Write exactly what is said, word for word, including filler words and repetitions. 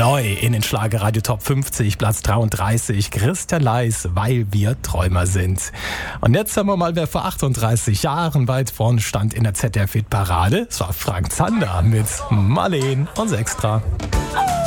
Neu in den Schlagerradio Top fünfzig, Platz dreiunddreißig, Christian Leis, weil wir Träumer sind. Und jetzt hören wir mal, wer vor achtunddreißig Jahren weit vorne stand in der Z D F-Hit-Parade. Es war Frank Zander mit Marleen und Extra.